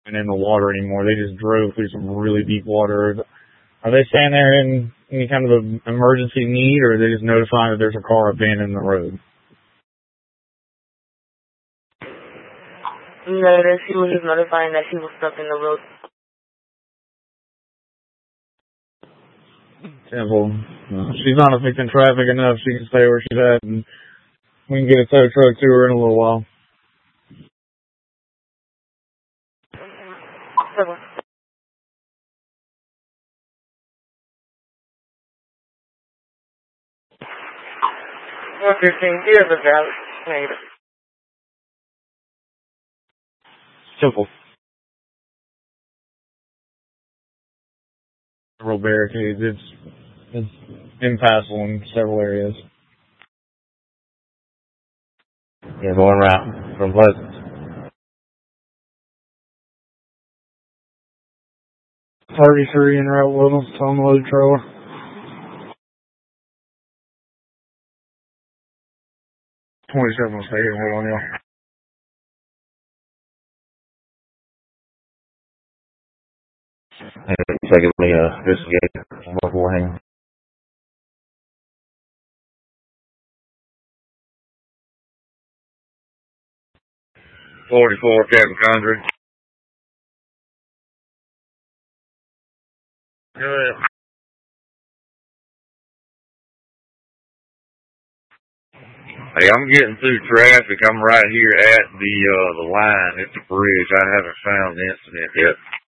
in the water anymore. They just drove through some really deep water. Are they saying they're in any kind of emergency need, or are they just notifying that there's a car abandoned in the road? No, she was just notifying that she was stuck in the road. Simple. She's not affecting traffic enough. She can stay where she's at, and we can get a tow truck to her in a little while. Well, 15 years ago, maybe. Simple. Several barricades. It's impassable in several areas. Yeah, going around from Pleasant. 33 en route with them, it's on the load trailer. $27 will stay here and hold on, y'all. Secondly, investigate beforehand. .44, Captain Condry. Go ahead. Hey, I'm getting through traffic. I'm right here at the line at the bridge. I haven't found the incident yet.